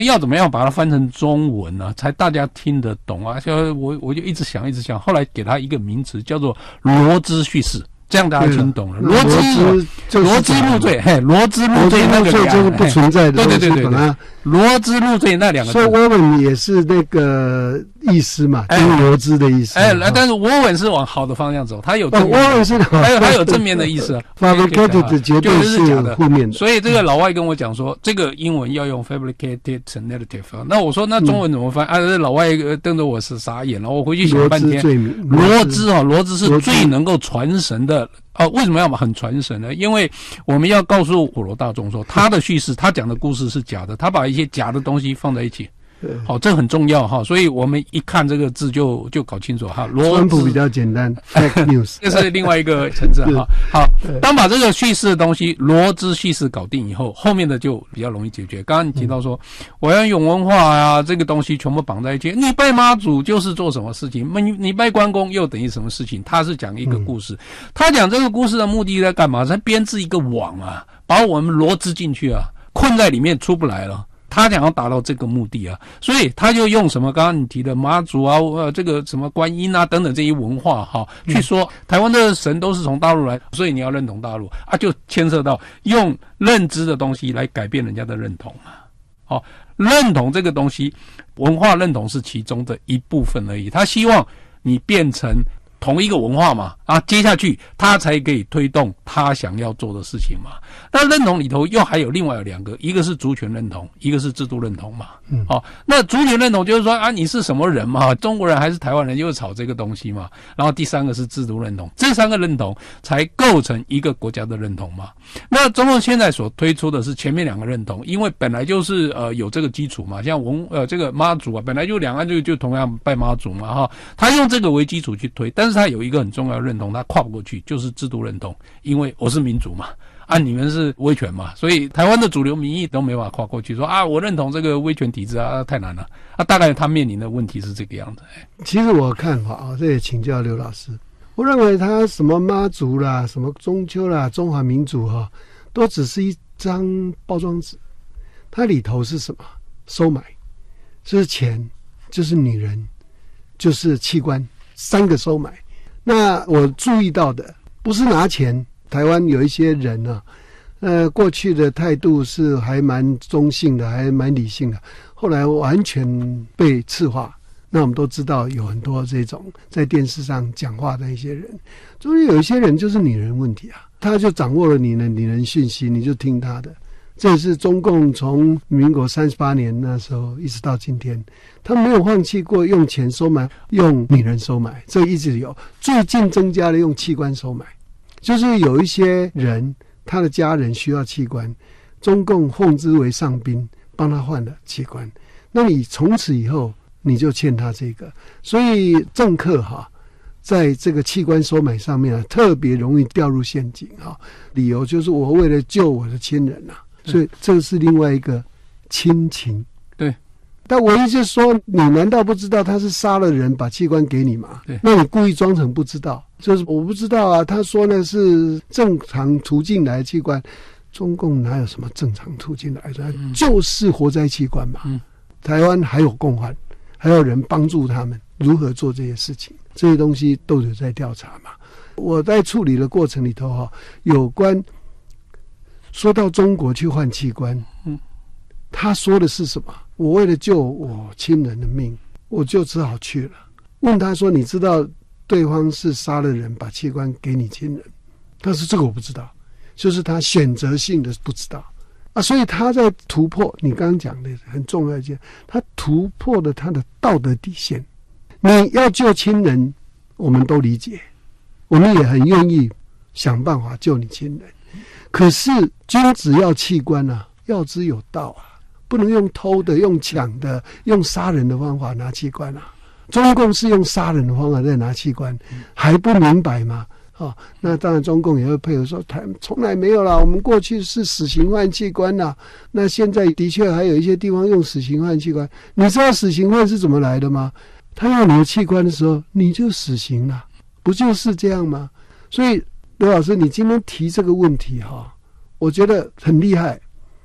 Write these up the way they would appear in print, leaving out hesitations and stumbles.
要怎么样把它翻成中文呢，才大家听得懂啊？我就一直想，后来给它一个名词叫做罗兹叙事。这样大家听懂了，罗兹入罪，罗兹入罪那个就是不存在的， 对，罗兹入罪那两个字， 所以沃文也是那个意思嘛，就是罗兹的意思。 但是沃文是往好的方向走，他有沃文是还有正面的意思啊 ，fabricated 绝对是负面的。 所以这个老外跟我讲说，这个英文要用 fabricated narrative， 那我说那中文怎么翻啊？老外瞪着我是傻眼了，我回去想半天，罗兹是最能够传神的。为什么要很传神呢？因为我们要告诉普罗大众说，他的叙事，他讲的故事是假的，他把一些假的东西放在一起。好，这很重要哈，所以我们一看这个字就搞清楚哈。 川普比较简单 ，fake news， 这是另外一个层次哈。好，当把这个叙事的东西罗兹叙事搞定以后，后面的就比较容易解决。刚刚你提到说，我要用文化啊，这个东西全部绑在一起。你拜妈祖就是做什么事情，你拜关公又等于什么事情？他是讲一个故事，他讲这个故事的目的在干嘛？在编织一个网啊，把我们罗织进去啊，困在里面出不来了。他想要达到这个目的啊，所以他就用什么刚刚你提的妈祖啊，这个什么观音啊等等这些文化哈，去说台湾的神都是从大陆来，所以你要认同大陆啊，就牵涉到用认知的东西来改变人家的认同嘛。好，认同这个东西，文化认同是其中的一部分而已。他希望你变成同一个文化嘛，接下去他才可以推动他想要做的事情嘛。那认同里头又还有另外有两个，一个是族群认同，一个是制度认同嘛。那族群认同就是说你是什么人嘛，中国人还是台湾人，又吵这个东西嘛。然后第三个是制度认同，这三个认同才构成一个国家的认同嘛。那中共现在所推出的是前面两个认同，因为本来就是有这个基础嘛，像这个妈祖啊，本来就两岸就同样拜妈祖嘛哈，他用这个为基础去推，但是他有一个很重要的认同，他跨不过去，就是制度认同，因为我是民主嘛。你们是威权嘛，所以台湾的主流民意都没办法跨过去，说我认同这个威权体制太难了。大概他面临的问题是这个样子。 其实我看法这也请教刘老师，我认为他什么妈祖啦，什么中秋啦，中华民族都只是一张包装纸，它里头是什么？收买，就是钱，就是女人，就是器官，三个收买。那我注意到的不是拿钱。台湾有一些人过去的态度是还蛮中性的，还蛮理性的，后来完全被赤化。那我们都知道有很多这种在电视上讲话的一些人，终于有一些人就是女人问题他就掌握了你的女人讯息，你就听他的。这也是中共从民国38年那时候一直到今天，他没有放弃过用钱收买，用女人收买，这一直有。最近增加了用器官收买，就是有一些人他的家人需要器官，中共奉之为上宾，帮他换了器官，那你从此以后你就欠他这个。所以政客在这个器官收买上面特别容易掉入陷阱理由就是我为了救我的亲人所以这是另外一个亲情。 对， 但我一直说，你难道不知道他是杀了人把器官给你吗？ 对， 那你故意装成不知道，就是我不知道他说那是正常途径来的器官，中共哪有什么正常途径来的？就是活摘器官嘛。台湾还有共患，还有人帮助他们如何做这些事情，这些东西都有在调查嘛。我在处理的过程里头有关说到中国去换器官，他说的是什么？我为了救我亲人的命，我就只好去了。问他说：“你知道对方是杀了人，把器官给你亲人？”他说：“这个我不知道。”就是他选择性的不知道所以他在突破你刚刚讲的很重要一件，他突破了他的道德底线。你要救亲人，我们都理解，我们也很愿意想办法救你亲人。可是君子要器官要之有道不能用偷的、用抢的、用杀人的方法拿器官中共是用杀人的方法在拿器官，还不明白吗？那当然中共也会配合说，从来没有啦，我们过去是死刑换器官那现在的确还有一些地方用死刑换器官。你知道死刑换是怎么来的吗？他要你的器官的时候，你就死刑了，不就是这样吗？所以刘老师，你今天提这个问题我觉得很厉害。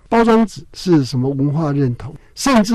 包装纸是什么文化认同，甚至